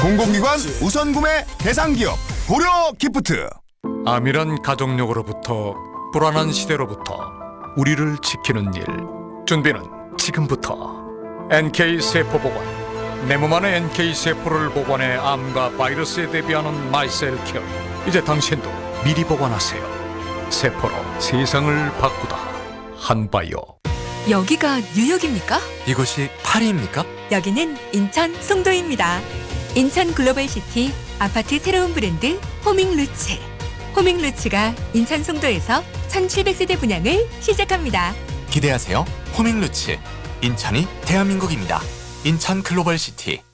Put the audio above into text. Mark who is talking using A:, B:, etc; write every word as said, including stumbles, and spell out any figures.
A: 공공기관 우선 구매 대상 기업 고려 기프트.
B: 암이란 가족력으로부터 불안한 시대로부터 우리를 지키는 일. 준비는 지금부터. 엔케이 세포 보관. 내 몸 안의 엔케이 세포를 보관해 암과 바이러스에 대비하는 마이셀 케어. 이제 당신도 미리 보관하세요. 세포로 세상을 바꾸다. 한바이오.
C: 여기가 뉴욕입니까?
D: 이곳이 파리입니까?
C: 여기는 인천 송도입니다. 인천 글로벌시티 아파트 새로운 브랜드 호밍루츠. 호밍루츠가 인천 송도에서 천칠백 세대 분양을 시작합니다.
D: 기대하세요. 호밍루츠. 인천이 대한민국입니다. 인천 글로벌시티.